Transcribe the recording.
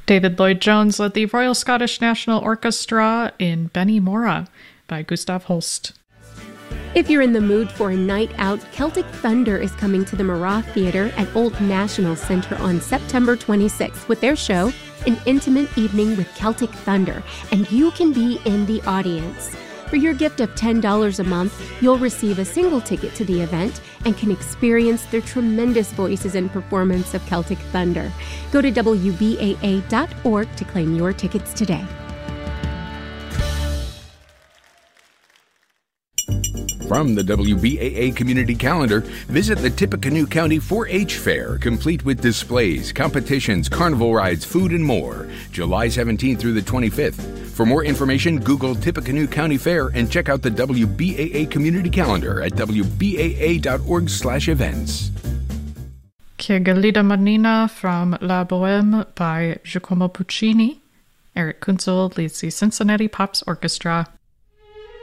David Lloyd-Jones led the Royal Scottish National Orchestra in Benny Mora by Gustav Holst. If you're in the mood for a night out, Celtic Thunder is coming to the Marat Theatre at Old National Centre on September 26th with their show, An Intimate Evening with Celtic Thunder, and you can be in the audience. For your gift of $10 a month, you'll receive a single ticket to the event and can experience their tremendous voices and performance of Celtic Thunder. Go to WBAA.org to claim your tickets today. From the WBAA Community Calendar, visit the Tippecanoe County 4-H Fair, complete with displays, competitions, carnival rides, food, and more, July 17th through the 25th. For more information, Google Tippecanoe County Fair and check out the WBAA Community Calendar at wbaa.org/events. Que Gelida Manina from La Bohème by Giacomo Puccini. Eric Kunzel leads the Cincinnati Pops Orchestra.